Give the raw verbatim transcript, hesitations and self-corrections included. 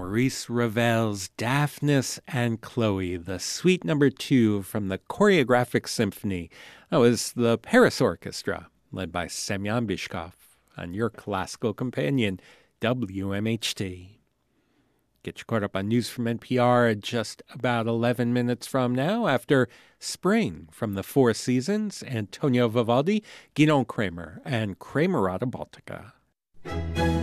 Maurice Ravel's Daphnis and Chloe, the suite number two from the Choreographic Symphony. That was the Paris Orchestra, led by Semyon Bishkov, on your classical companion, W M H T. Get you caught up on news from N P R just about eleven minutes from now after Spring from the Four Seasons, Antonio Vivaldi, Guidon Kremer, and Kremerata Baltica.